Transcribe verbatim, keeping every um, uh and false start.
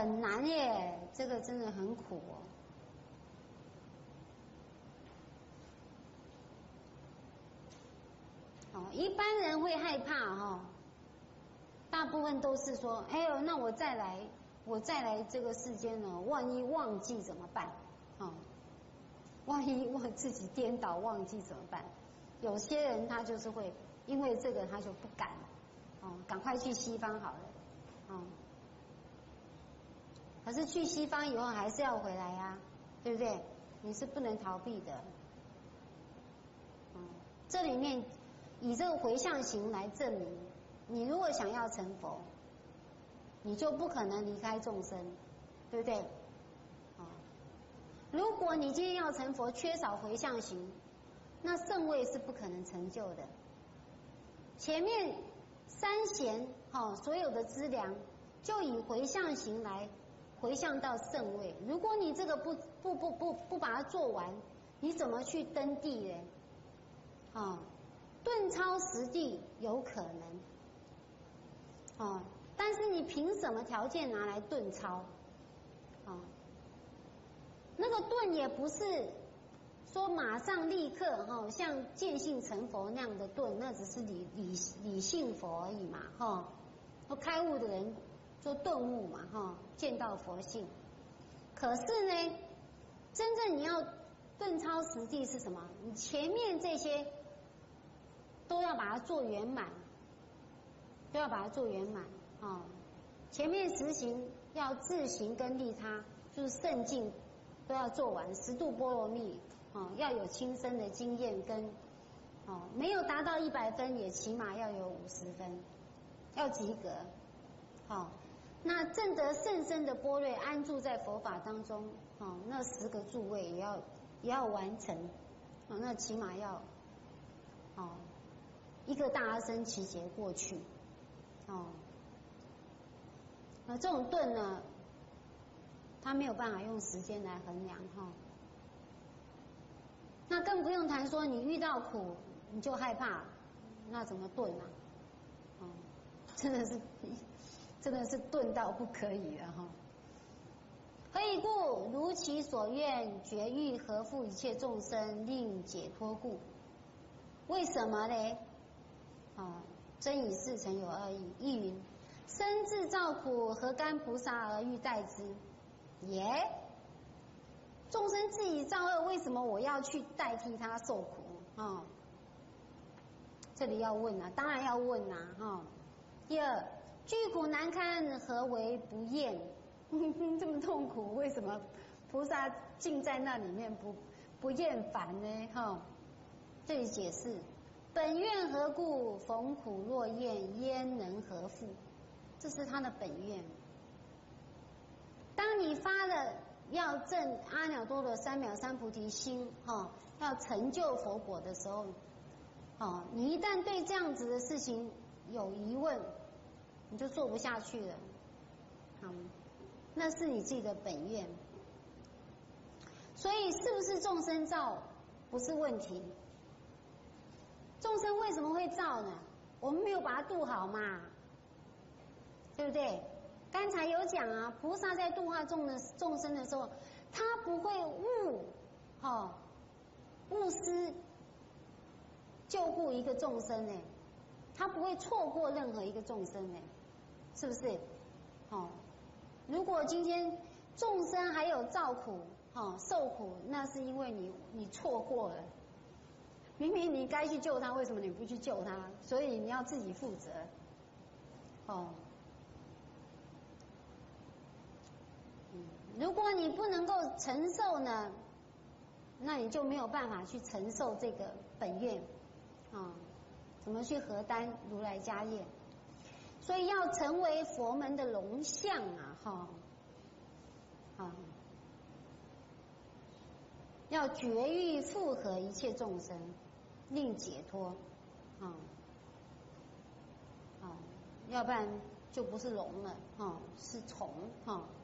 很难耶，这个真的很苦哦。哦，一般人会害怕哈、哦，大部分都是说，哎呦，那我再来，我再来这个世间呢，万一忘记怎么办？哦，万一忘自己颠倒忘记怎么办？有些人他就是会因为这个他就不敢，哦，赶快去西方好了，哦。可是去西方以后还是要回来呀、啊，对不对？你是不能逃避的。嗯，这里面以这个回向行来证明，你如果想要成佛，你就不可能离开众生，对不对？啊，如果你今天要成佛，缺少回向行，那圣位是不可能成就的。前面三贤哈、哦，所有的资粮就以回向行来回向到圣位。如果你这个不不不不不把它做完，你怎么去登地呢？啊，顿超实地有可能，啊，但是你凭什么条件拿来顿超？啊，那个顿也不是说马上立刻哈、哦，像见性成佛那样的顿，那只是理理理性佛而已嘛，哈、哦，开悟的人做顿悟嘛，哈、哦，见到佛性。可是呢，真正你要顿超实地是什么？你前面这些都要把它做圆满，都要把它做圆满啊、哦！前面实行要自行跟利他，就是圣境都要做完，十度波罗蜜啊、哦，要有亲身的经验跟哦，没有达到一百分，也起码要有五十分，要及格。好、哦，那证得甚深的般若，安住在佛法当中，哦，那十个诸位也要也要完成，哦，那起码要哦。一个大阿僧祇劫过去，哦，那这种顿呢，他没有办法用时间来衡量哈、哦。那更不用谈说你遇到苦你就害怕，那怎么顿啊？哦，真的是真的是顿到不可以了哈、哦。何以故？如其所愿，绝欲合复一切众生，令解脱故。为什么呢？啊，真以事成有二义。一云：生自造苦，何干菩萨而欲代之？耶，众生自己造恶，为什么我要去代替他受苦啊、哦？这里要问啊，当然要问啊，哈、哦。第二，具苦难堪，何为不厌？这么痛苦，为什么菩萨竟在那里面不不厌烦呢？哈、哦，这里解释。本愿何故？逢苦若厌，焉能何复？这是他的本愿。当你发了要证阿耨多罗三藐三菩提心，哈、哦，要成就佛果的时候，哦，你一旦对这样子的事情有疑问，你就做不下去了。好，那是你自己的本愿。所以，是不是众生造不是问题？众生为什么会造呢？我们没有把它度好嘛，对不对？刚才有讲啊，菩萨在度化众的众生的时候，他不会误，哈、哦，误失救护一个众生呢，他不会错过任何一个众生呢，是不是？哦，如果今天众生还有造苦，哈、哦，受苦，那是因为你你错过了。明明你该去救他，为什么你不去救他？所以你要自己负责。哦，嗯，如果你不能够承受呢，那你就没有办法去承受这个本愿啊、哦，怎么去核担如来家业？所以要成为佛门的龙象啊，哈、哦，啊、哦，要绝欲复合一切众生。令解脱，啊、哦，啊、哦，要不然就不是龙了，哈、哦，是虫，哈、哦。